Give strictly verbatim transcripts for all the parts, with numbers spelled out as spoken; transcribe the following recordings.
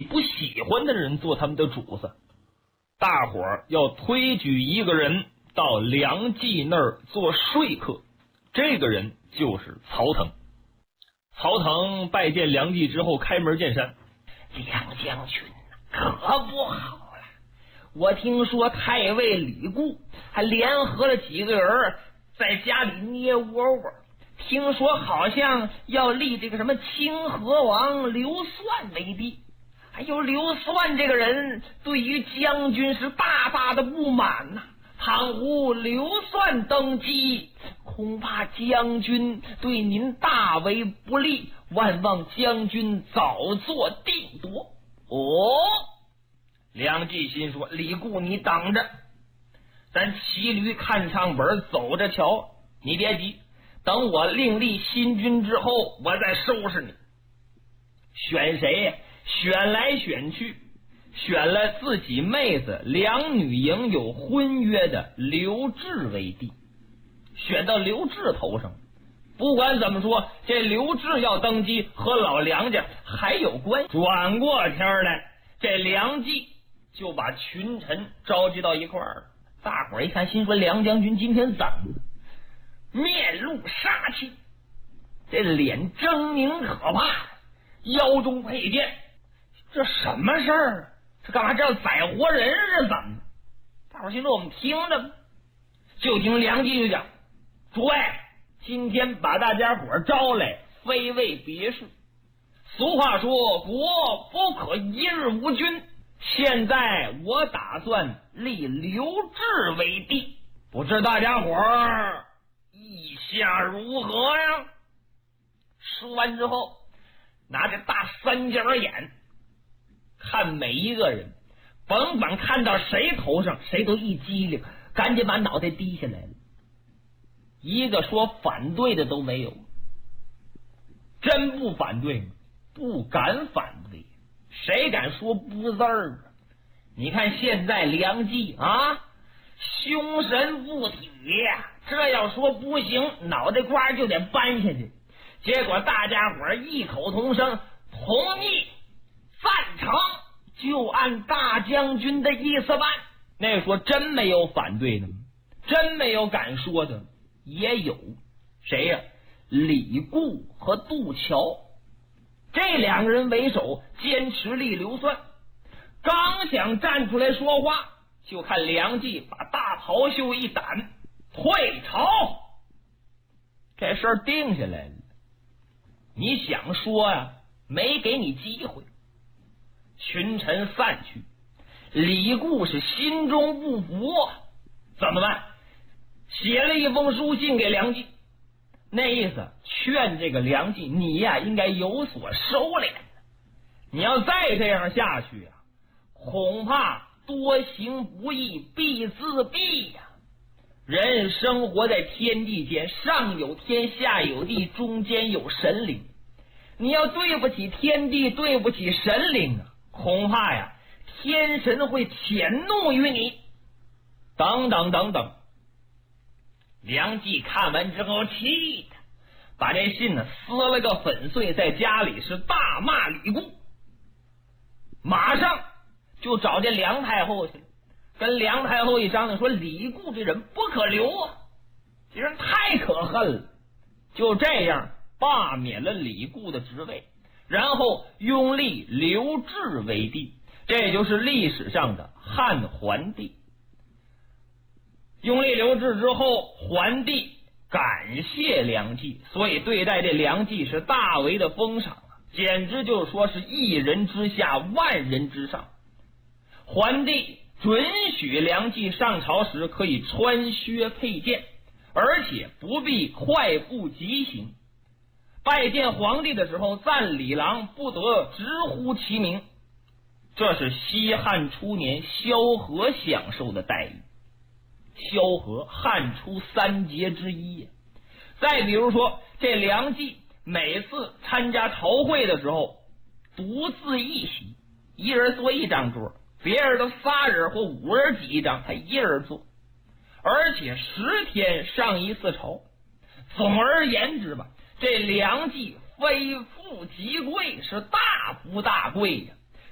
不喜欢的人做他们的主子。大伙儿要推举一个人到梁冀那儿做说客，这个人就是曹腾。曹腾拜见梁冀之后，开门见山： 梁将军可不好了，我听说太尉李固还联合了几个人在家里捏窝窝，听说好像要立这个什么清河王刘算为帝。还有刘算这个人对于将军是大大的不满呐、啊，倘无刘算登基，恐怕将军对您大为不利，万望将军早做定夺。哦，梁冀心说，李固你等着，咱骑驴看唱本，走着瞧，你别急，等我另立新君之后，我再收拾你。选谁呀？选来选去，选了自己妹子梁女营有婚约的刘志为帝，选到刘志头上。不管怎么说，这刘志要登基和老梁家还有关系。转过天来，这梁冀就把群臣召集到一块儿了。大伙儿一看，心说梁将军今天怎么面露杀气，这脸狰狞可怕，腰中佩剑，这什么事儿？这干嘛？这要宰活人是怎么？大伙儿心说我们听着吧。就听梁冀就讲：诸位，今天把大家伙招来，非为别事。俗话说，国不可一日无君。现在我打算立刘志为帝，不知大家伙儿意下如何呀？说完之后，拿着大三角眼看每一个人，甭管看到谁头上，谁都一激灵，赶紧把脑袋低下来了。一个说反对的都没有。真不反对吗？不敢反对，谁敢说不字儿啊？你看现在梁冀啊，凶神不体呀，这要说不行，脑袋瓜就得搬下去。结果大家伙异口同声同意赞成，就按大将军的意思办。那个说真没有反对的吗？真没有敢说的？也有。谁呀？李固和杜桥，这两个人为首，坚持立刘算。刚想站出来说话，就看梁冀把大袍袖一掸，退朝。这事儿定下来了。你想说呀、啊，没给你机会。群臣散去，李固是心中不服，怎么办？写了一封书信给梁冀，那意思劝这个梁冀，你呀应该有所收敛，你要再这样下去啊，恐怕多行不义必自毙呀。人生活在天地间，上有天，下有地，中间有神灵。你要对不起天地，对不起神灵啊，恐怕呀天神会谴怒于你。等等等等。梁冀看完之后气的把这信呢撕了个粉碎，在家里是大骂李固，马上就找这梁太后去了，跟梁太后一商量，说李固这人不可留啊，这人太可恨了。就这样罢免了李固的职位，然后拥立刘志为帝，这就是历史上的汉桓帝。拥立刘志之后，桓帝感谢梁冀，所以对待这梁冀是大为的封赏啊，简直就是说是一人之下，万人之上。桓帝准许梁冀上朝时可以穿靴佩剑，而且不必快步疾行。拜见皇帝的时候，赞礼郎不得直呼其名，这是西汉初年萧何享受的待遇。萧何汉初三杰之一。再比如说，这梁冀每次参加朝会的时候，独自一席，一人坐一张桌，别人都仨人或五人挤一张，他一人坐，而且十天上一次朝。总而言之吧，这梁冀非富即贵，是大富大贵呀。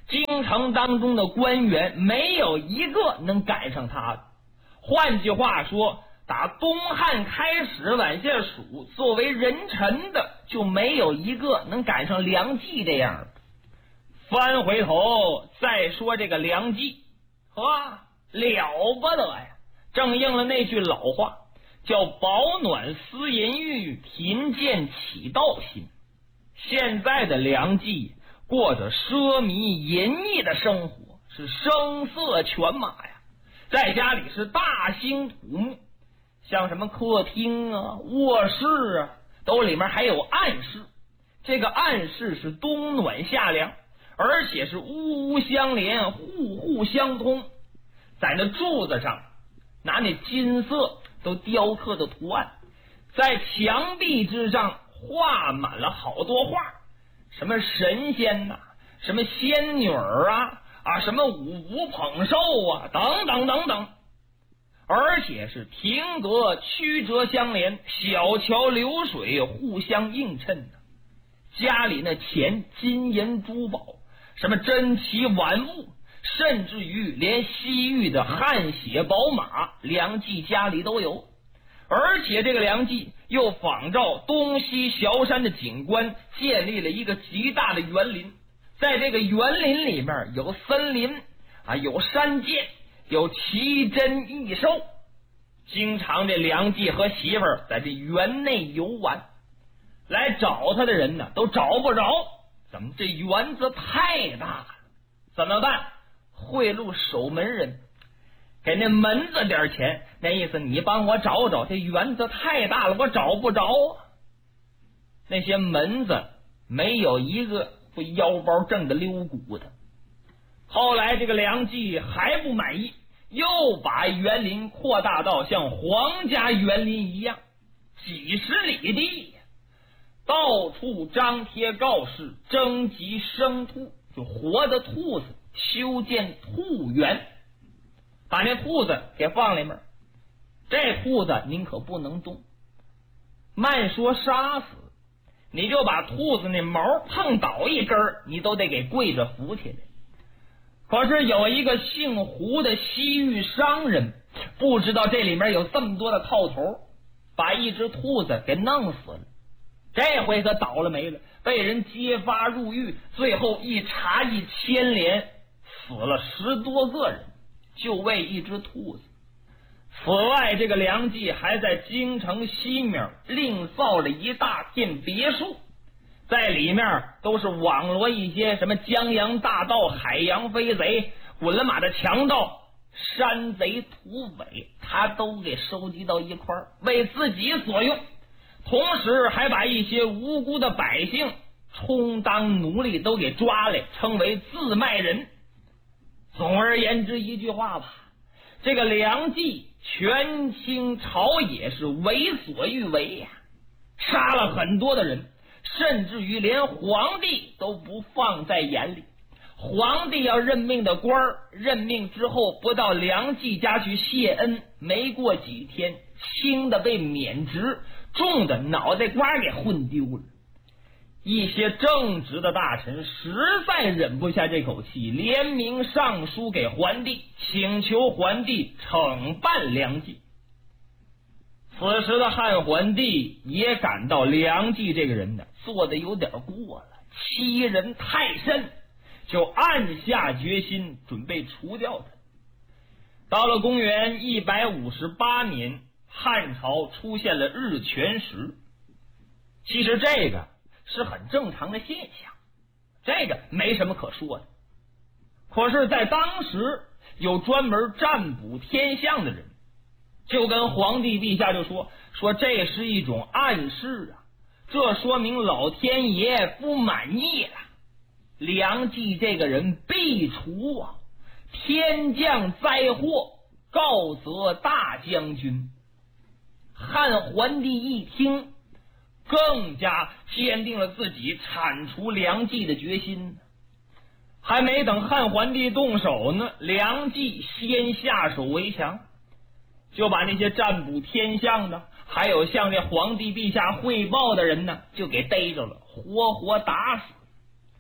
京城当中的官员没有一个能赶上他的。换句话说，打东汉开始往下数，作为人臣的就没有一个能赶上梁冀这样的。翻回头再说这个梁冀，哇，了不得呀！正应了那句老话，叫饱暖思淫欲，贫贱起盗心。现在的梁冀过着奢靡淫逸的生活，是声色犬马呀，在家里是大兴土木，像什么客厅啊、卧室啊，都里面还有暗室。这个暗室是冬暖夏凉，而且是屋屋相连，户户相通。在那柱子上拿那金色都雕刻的图案，在墙壁之上画满了好多画，什么神仙呐、啊，什么仙女儿啊啊，什么五福捧寿啊，等等等等，而且是亭阁曲折相连，小桥流水互相映衬。家里那钱金银珠宝，什么珍奇玩物，甚至于连西域的汗血宝马，梁冀家里都有。而且这个梁冀又仿照东西萧山的景观，建立了一个极大的园林。在这个园林里面有森林啊，有山涧，有奇珍异兽。经常这梁冀和媳妇儿在这园内游玩，来找他的人呢都找不着。怎么这园子太大了？怎么办？贿赂守门人，给那门子点钱，那意思你帮我找找，这园子太大了，我找不着啊。那些门子没有一个不腰包挣得溜鼓的。后来这个梁冀还不满意，又把园林扩大到像皇家园林一样，几十里地，到处张贴告示，征集生兔，就活的兔子，修建兔园，把那兔子给放里面。这兔子您可不能动，慢说杀死，你就把兔子那毛碰倒一根，你都得给跪着扶起来。可是有一个姓胡的西域商人，不知道这里面有这么多的套头，把一只兔子给弄死了。这回可倒了霉了，被人揭发入狱，最后一查一牵连，死了十多个人，就为一只兔子。此外，这个梁冀还在京城西面另造了一大片别墅，在里面都是网罗一些什么江洋大盗、海洋飞贼、滚了马的强盗、山贼土匪，他都给收集到一块儿，为自己所用。同时还把一些无辜的百姓充当奴隶都给抓来，称为自卖人。总而言之一句话吧，这个梁冀权倾朝野，是为所欲为呀、啊，杀了很多的人，甚至于连皇帝都不放在眼里。皇帝要任命的官儿，任命之后不到梁冀家去谢恩，没过几天，轻的被免职，重的脑袋瓜给混丢了。一些正直的大臣实在忍不下这口气，联名上书给桓帝，请求桓帝惩办梁冀。此时的汉桓帝也感到梁冀这个人呢做的有点过了，欺人太甚，就暗下决心准备除掉他。到了公元一百五十八年，汉朝出现了日全食。其实这个是很正常的现象，这个没什么可说的。可是在当时有专门占卜天象的人，就跟皇帝陛下就说说这是一种暗示啊，这说明老天爷不满意了，梁冀这个人必除啊，天降灾祸，告责大将军。汉桓帝一听，更加坚定了自己铲除梁冀的决心。还没等汉桓帝动手呢，梁冀先下手为强，就把那些占卜天象的，还有向这皇帝陛下汇报的人呢，就给逮着了，活活打死。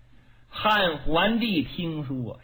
汉桓帝听说